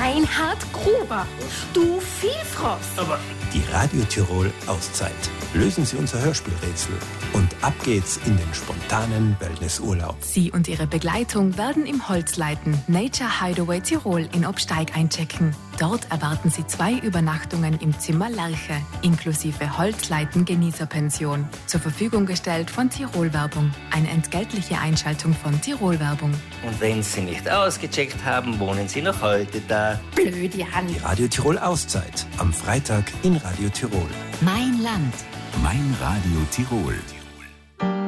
Reinhard Gruber. Du Vielfrost. Aber die Radio Tirol Auszeit. Lösen Sie unser Hörspielrätsel. Und ab geht's in den spontanen Wellnessurlaub. Sie und Ihre Begleitung werden im Holzleiten Nature Hideaway Tirol in Obsteig einchecken. Dort erwarten Sie 2 Übernachtungen im Zimmer Lerche, inklusive Holzleiten-Genießerpension. Zur Verfügung gestellt von Tirol Werbung. Eine entgeltliche Einschaltung von Tirol Werbung. Und wenn Sie nicht ausgecheckt haben, wohnen Sie noch heute da. Blöd, Jan. Die Radio Tirol Auszeit. Am Freitag in Radio Tirol. Mein Land. Mein Radio Tirol.